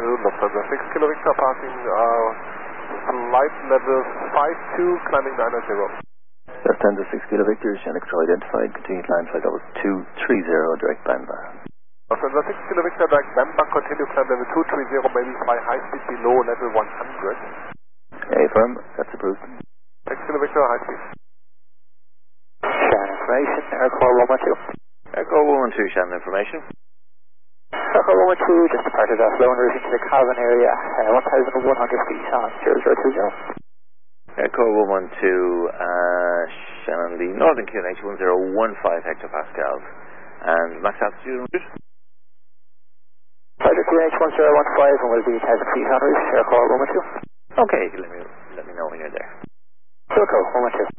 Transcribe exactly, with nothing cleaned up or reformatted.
Channel, Lufthansa six Kilo Victor passing uh, flight level five two, climbing nine zero. Lufthansa six Kilo Victor, Shannon Control identified, continue climb flight level two three zero, direct Bamba. Lufthansa six Kilo Victor, direct Bamba, continue climb level two three zero, maybe fly high speed below level one hundred. A firm, that's approved. six Kilo Victor, high speed. Shannon information, Aircore one one two. Aircore one one two, Shannon information. Aircore one one two, just departed off low and routing to the Calvin area, uh, one thousand one hundred feet on zero zero two zero. Aircore one one two, uh, Shannon, the Northern Q N H one zero one five hectopascals. And max altitude? Roger, Q N H one zero one five and will be one thousand feet on route, Aircore one one two. Okay, let me, let me know when you're there. Aircore one one two.